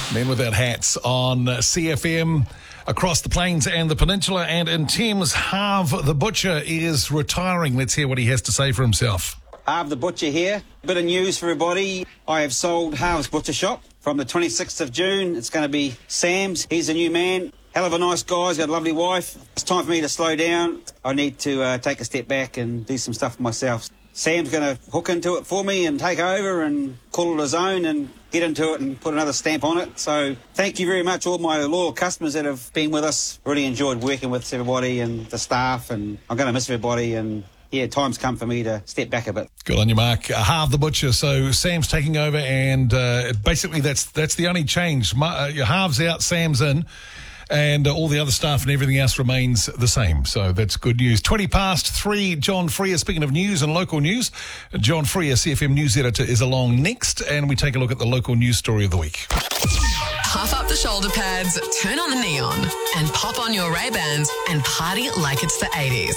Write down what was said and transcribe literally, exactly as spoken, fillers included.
Men Without Hats on C F M across the plains and the peninsula, and in Thames, Harv the Butcher is retiring. Let's hear what he has to say for himself. Harv the Butcher here. Bit of news for everybody. I have sold Harv's Butcher Shop from the twenty-sixth of June. It's going to be Sam's. He's a new man. Hell of a nice guy. He's got a lovely wife. It's time for me to slow down. I need to uh, take a step back and do some stuff for myself. Sam's going to hook into it for me and take over and call it his own and get into it and put another stamp on it. So thank you very much, all my loyal customers that have been with us. Really enjoyed working with everybody and the staff, and I'm going to miss everybody. And yeah, time's come for me to step back a bit. Good on you, Mark. Uh, Harv the Butcher. So Sam's taking over, and uh, basically that's that's the only change. Ma- uh, Harv's out, Sam's in. And uh, all the other staff and everything else remains the same. So that's good news. twenty past three, John Freer. Speaking of news and local news, John Freer, C F M News Editor, is along next, and we take a look at the local news story of the week. Puff up the shoulder pads, turn on the neon, and pop on your Ray-Bans and party like it's the eighties.